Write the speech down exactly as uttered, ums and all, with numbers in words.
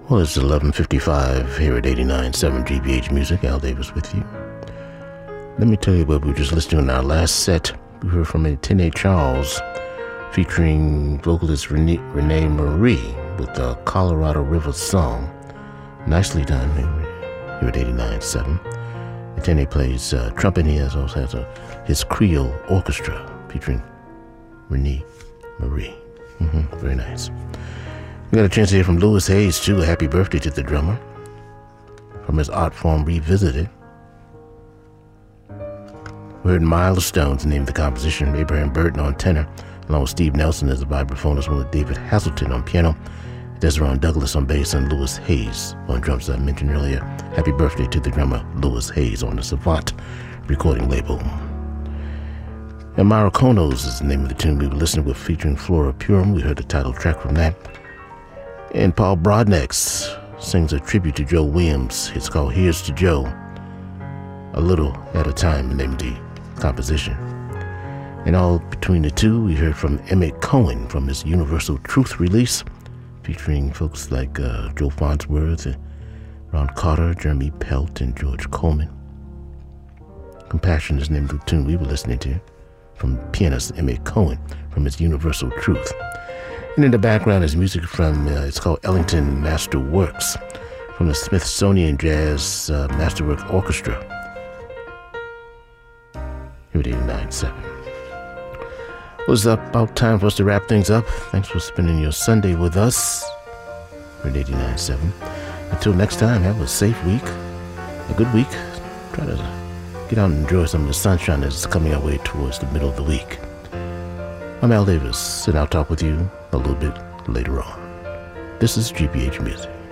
Well, it's eleven fifty-five here at eighty-nine point seven G B H Music. Al Davis with you. Let me tell you what we were just listening to in our last set. We heard from Tene Charles featuring vocalist Renee, Renee Marie with the Colorado River Song. Nicely done here at eighty-nine point seven. Tene plays uh, trumpet. He has, also has a, his Creole Orchestra featuring Renee Marie. Mm-hmm, very nice. We got a chance to hear from Louis Hayes, too. A happy birthday to the drummer from his art form Revisited. We heard Milestones named the composition, Abraham Burton on tenor, along with Steve Nelson as the vibraphonist, with David Hasselton on piano, Desiree Douglas on bass, and Louis Hayes on drums, as I mentioned earlier. Happy birthday to the drummer Louis Hayes on the Savant recording label. And Mariconos is the name of the tune we were listening with, featuring Flora Purim. We heard the title track from that. And Paul Broadnax sings a tribute to Joe Williams. It's called Here's to Joe, A Little at a Time, the name of the composition. And all between the two, we heard from Emmett Cohen from his Universal Truth release, featuring folks like uh, Joe Farnsworth, and Ron Carter, Jeremy Pelt, and George Coleman. Compassion is the name of the tune we were listening to from pianist Emmett Cohen from his Universal Truth. And in the background is music from, uh, it's called Ellington Masterworks, from the Smithsonian Jazz uh, Masterwork Orchestra. Here at eighty-nine point seven. Well, it's about time for us to wrap things up. Thanks for spending your Sunday with us. Here at eighty-nine point seven. Until next time, have a safe week, a good week. Try to get out and enjoy some of the sunshine that's coming our way towards the middle of the week. I'm Al Davis, and I'll talk with you a little bit later on. This is G B H Music.